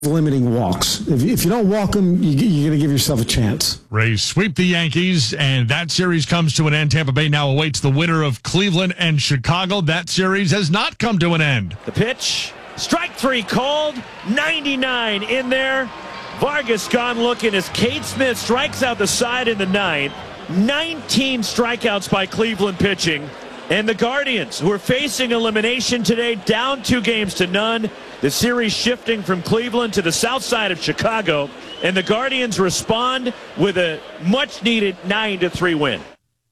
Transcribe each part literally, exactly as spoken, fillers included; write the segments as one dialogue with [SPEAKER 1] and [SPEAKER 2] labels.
[SPEAKER 1] limiting walks. If you, if you don't walk them, you, you're going to give yourself a chance.
[SPEAKER 2] Rays sweep the Yankees, and that series comes to an end. Tampa Bay now awaits the winner of Cleveland and Chicago. That series has not come to an end.
[SPEAKER 3] The pitch, strike three called, ninety-nine in there. Vargas gone looking as Cade Smith strikes out the side in the ninth. nineteen strikeouts by Cleveland pitching. And the Guardians, who are facing elimination today, down two games to none. The series shifting from Cleveland to the south side of Chicago. And the Guardians respond with a much-needed nine to three win.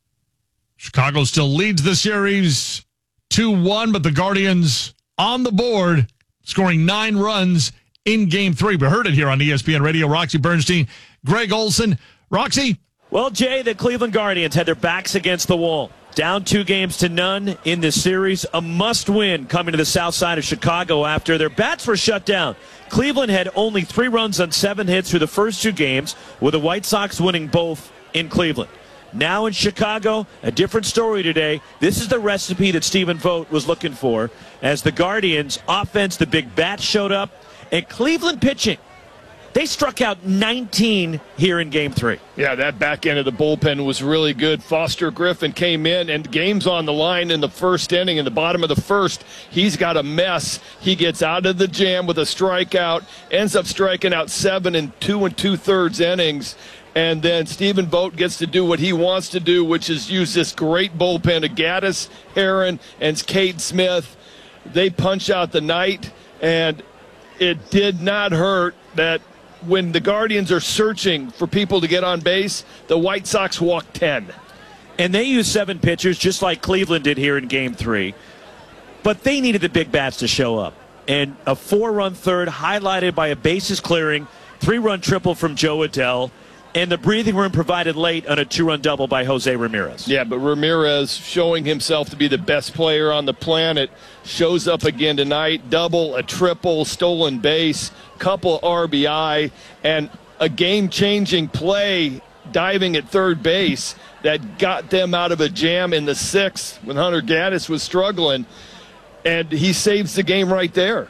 [SPEAKER 2] Chicago still leads the series two one, but the Guardians on the board, scoring nine runs in Game three. We heard it here on E S P N Radio. Roxy Bernstein, Greg Olson. Roxy?
[SPEAKER 3] Well, Jay, the Cleveland Guardians had their backs against the wall. Down two games to none in this series. A must-win coming to the south side of Chicago after their bats were shut down. Cleveland had only three runs on seven hits through the first two games, with the White Sox winning both in Cleveland. Now in Chicago, a different story today. This is the recipe that Stephen Vogt was looking for as the Guardians' offense, the big bat showed up, and Cleveland pitching. They struck out nineteen here in Game three.
[SPEAKER 4] Yeah, that back end of the bullpen was really good. Foster Griffin came in, and game's on the line in the first inning. In the bottom of the first, he's got a mess. He gets out of the jam with a strikeout, ends up striking out seven in two and two-thirds innings. And then Stephen Vogt gets to do what he wants to do, which is use this great bullpen of Gaddis, Heron, and Cade Smith. They punch out the night, and it did not hurt that when the Guardians are searching for people to get on base, the White Sox walk ten.
[SPEAKER 3] And they used seven pitchers just like Cleveland did here in Game three. But they needed the big bats to show up. And a four-run third highlighted by a bases clearing, three-run triple from Joe Adell, and the breathing room provided late on a two-run double by Jose Ramirez.
[SPEAKER 4] Yeah, but Ramirez, showing himself to be the best player on the planet, shows up again tonight. Double, a triple, stolen base, couple R B I, and a game-changing play diving at third base that got them out of a jam in the sixth when Hunter Gaddis was struggling, and he saves the game right there.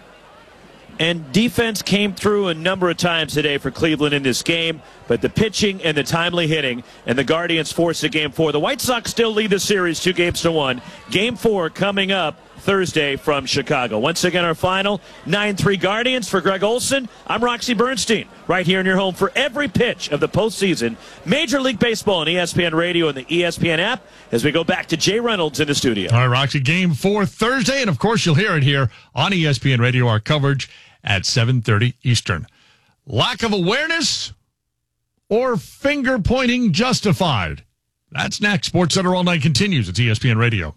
[SPEAKER 3] And defense came through a number of times today for Cleveland in this game, but the pitching and the timely hitting, and the Guardians forced a game four. The White Sox still lead the series two games to one. Game four coming up Thursday from Chicago. Once again, our final, nine three Guardians. For Greg Olson, I'm Roxy Bernstein, right here in your home for every pitch of the postseason. Major League Baseball on E S P N Radio and the E S P N app as we go back to Jay Reynolds in the studio.
[SPEAKER 2] All right, Roxy, game four Thursday, and of course you'll hear it here on E S P N Radio, our coverage at seven thirty Eastern. Lack of awareness or finger-pointing justified? That's next. SportsCenter All Night continues. It's E S P N Radio.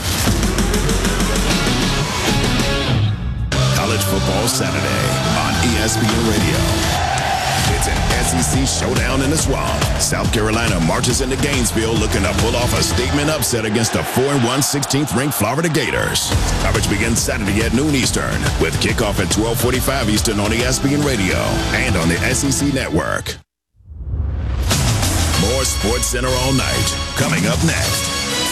[SPEAKER 5] College Football Saturday on E S P N Radio. It's an S E C showdown in the swamp. South Carolina marches into Gainesville looking to pull off a statement upset against the four and one sixteenth ranked Florida Gators. Coverage begins Saturday at noon Eastern with kickoff at twelve forty-five Eastern on E S P N Radio and on the S E C Network. More SportsCenter All Night coming up next.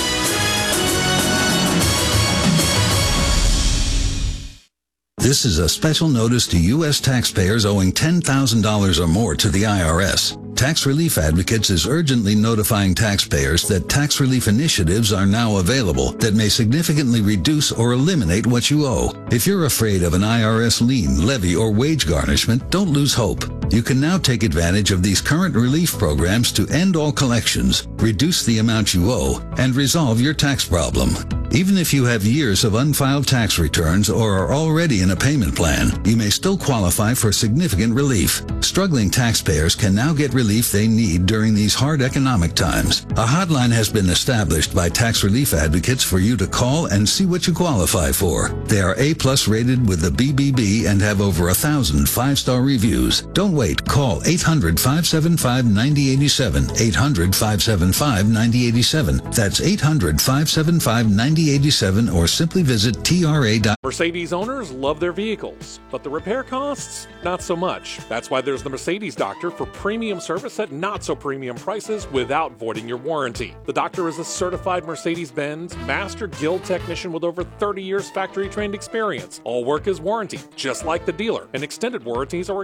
[SPEAKER 6] This is a special notice to U S taxpayers owing ten thousand dollars or more to the I R S. Tax Relief Advocates is urgently notifying taxpayers that tax relief initiatives are now available that may significantly reduce or eliminate what you owe. If you're afraid of an I R S lien, levy, or wage garnishment, don't lose hope. You can now take advantage of these current relief programs to end all collections, reduce the amount you owe, and resolve your tax problem. Even if you have years of unfiled tax returns or are already in a payment plan, you may still qualify for significant relief. Struggling taxpayers can now get relief they need during these hard economic times. A hotline has been established by Tax Relief Advocates for you to call and see what you qualify for. They are A-plus rated with the B B B and have over a thousand five-star reviews. Don't wait. Call eight hundred, five seven five, nine zero eight seven, eight hundred, five seven five, nine zero eight seven. That's eight hundred, five seven five, nine zero eighty eighty-seven or simply visit T R A dot com.
[SPEAKER 7] Mercedes owners love their vehicles, but the repair costs, not so much. That's why there's the Mercedes Doctor for premium service at not so premium prices without voiding your warranty. The Doctor is a certified Mercedes-Benz Master Guild technician with over thirty years factory trained experience. All work is warranty, just like the dealer, and extended warranties are